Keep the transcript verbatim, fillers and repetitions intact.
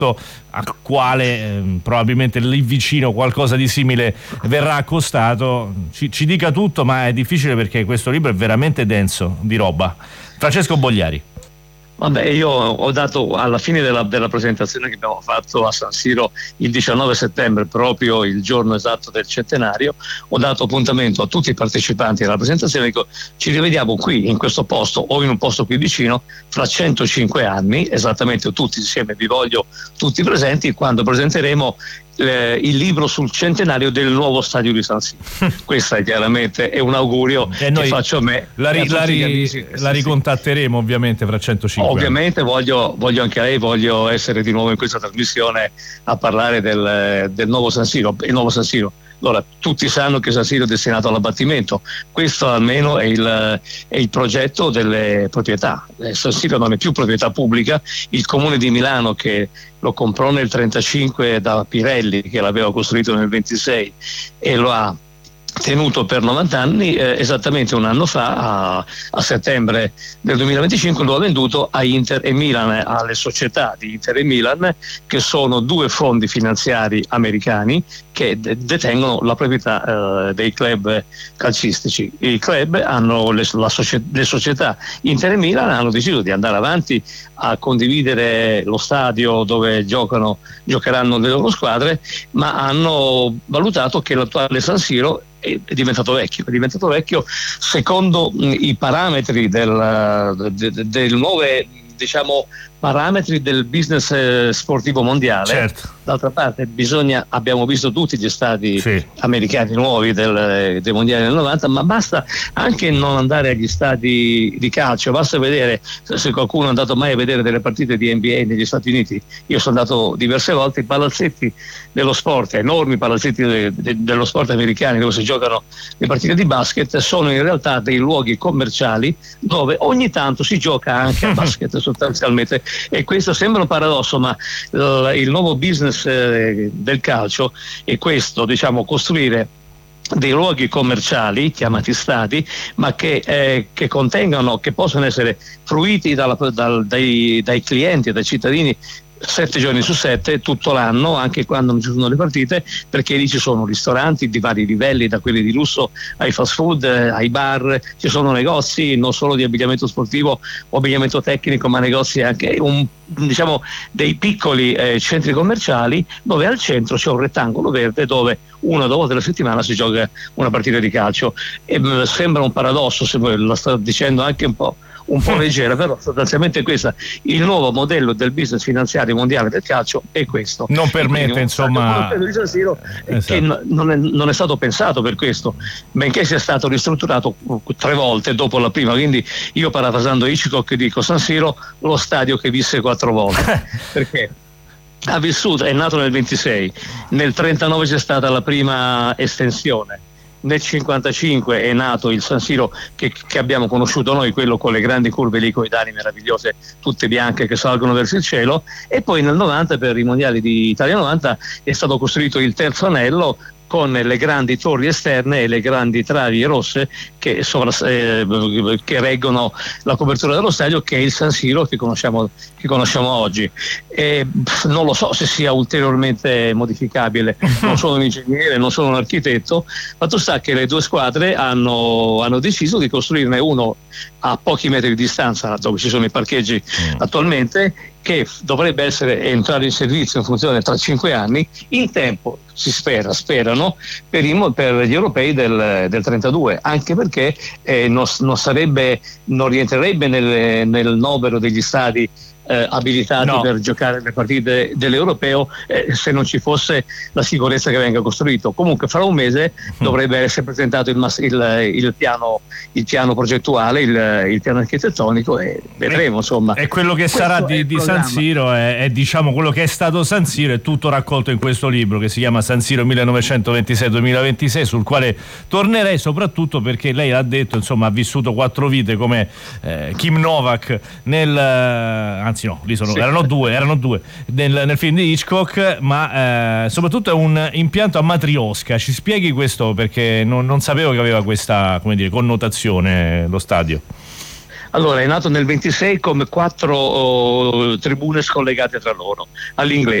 a quale eh, probabilmente lì vicino qualcosa di simile verrà accostato. Ci, ci dica tutto, ma è difficile perché questo libro è veramente denso di roba. Francesco Bogliari. Vabbè, io ho dato alla fine della, della presentazione che abbiamo fatto a San Siro il diciannove settembre, proprio il giorno esatto del centenario, ho dato appuntamento a tutti i partecipanti alla presentazione. Dico, ci rivediamo qui in questo posto o in un posto qui vicino fra centocinque anni, esattamente tutti insieme, vi voglio tutti presenti quando presenteremo Eh, il libro sul centenario del nuovo stadio di San Siro. Questo è chiaramente è un augurio e che faccio a me. La, ri, la, ri, la ricontatteremo ovviamente fra centocinque ovviamente voglio, voglio anche lei, voglio essere di nuovo in questa trasmissione a parlare del, del nuovo San Siro, il nuovo San Siro. Allora, tutti sanno che San Siro è destinato all'abbattimento, questo almeno è il, è il progetto delle proprietà. San Siro non è più proprietà pubblica, il Comune di Milano che lo comprò nel trentacinque da Pirelli, che l'aveva costruito nel ventisei e lo ha tenuto per novanta anni, eh, esattamente un anno fa, a, a settembre del duemilaventicinque, lo ha venduto a Inter e Milan, alle società di Inter e Milan, che sono due fondi finanziari americani che de- detengono la proprietà eh, dei club calcistici. I club hanno le, la socie- le società Inter e Milan hanno deciso di andare avanti a condividere lo stadio dove giocano, giocheranno le loro squadre, ma hanno valutato che l'attuale San Siro è diventato vecchio, è diventato vecchio secondo mh, i parametri del, de, de, del nuove, diciamo, parametri del business eh, sportivo mondiale. Certo. D'altra parte bisogna, abbiamo visto tutti gli stadi sì. americani nuovi del, dei mondiali del novanta, ma basta anche non andare agli stadi di calcio, basta vedere, se qualcuno è andato mai a vedere delle partite di N B A negli Stati Uniti, io sono andato diverse volte, i palazzetti dello sport, enormi palazzetti de, de, dello sport americani dove si giocano le partite di basket, sono in realtà dei luoghi commerciali dove ogni tanto si gioca anche a basket sostanzialmente. E questo sembra un paradosso, ma uh, il nuovo business eh, del calcio è questo, diciamo, costruire dei luoghi commerciali chiamati stadi, ma che, eh, che contengano, che possono essere fruiti dalla, dal, dai, dai clienti, dai cittadini sette giorni su sette, tutto l'anno, anche quando non ci sono le partite, perché lì ci sono ristoranti di vari livelli, da quelli di lusso ai fast food, eh, ai bar, ci sono negozi non solo di abbigliamento sportivo o abbigliamento tecnico, ma negozi anche un, diciamo, dei piccoli eh, centri commerciali dove al centro c'è un rettangolo verde dove una o due volte alla settimana si gioca una partita di calcio. E mh, sembra un paradosso, se voi lo sto dicendo anche un po' un po' leggera, però sostanzialmente questa, il nuovo modello del business finanziario mondiale del calcio è questo. Non permette, insomma, Siro, esatto. che non è, non è stato pensato per questo, benché sia stato ristrutturato tre volte dopo la prima, quindi io, parafrasando Hitchcock, dico San Siro lo stadio che visse quattro volte perché ha vissuto, è nato nel ventisei, nel trentanove c'è stata la prima estensione, nel cinquantacinque è nato il San Siro che, che abbiamo conosciuto noi, quello con le grandi curve elicoidali meravigliose, tutte bianche che salgono verso il cielo, e poi nel novanta, per i mondiali di Italia novanta, è stato costruito il terzo anello con le grandi torri esterne e le grandi travi rosse che, sovra, eh, che reggono la copertura dello stadio, che è il San Siro che conosciamo, che conosciamo oggi. E non lo so se sia ulteriormente modificabile, non sono un ingegnere, non sono un architetto, fatto sta che le due squadre hanno, hanno deciso di costruirne uno a pochi metri di distanza dove ci sono i parcheggi mm. attualmente, che dovrebbe essere entrare in servizio in funzione tra cinque anni, in tempo, si spera, sperano, per, i, per gli europei del, del trentadue, anche perché eh, non, non, sarebbe, non rientrerebbe nel, nel novero degli stadi Eh, abilitati no. per giocare le partite dell'europeo eh, se non ci fosse la sicurezza che venga costruito. Comunque fra un mese mm. dovrebbe essere presentato il, il, il, piano, il piano progettuale, il, il piano architettonico, e vedremo, insomma. E quello che sarà di, di San Siro è, è, diciamo, quello che è stato San Siro, è tutto raccolto in questo libro che si chiama San Siro millenovecentoventisei duemilaventisei, sul quale tornerei, soprattutto perché lei ha detto, insomma, ha vissuto quattro vite come eh, Kim Novak nel anzi no, lì sono, sì. erano due, erano due nel, nel film di Hitchcock, ma eh, soprattutto è un impianto a matriosca. Ci spieghi questo, perché non, non sapevo che aveva questa, come dire, connotazione lo stadio. Allora, è nato nel ventisei come quattro oh, tribune scollegate tra loro, all'inglese.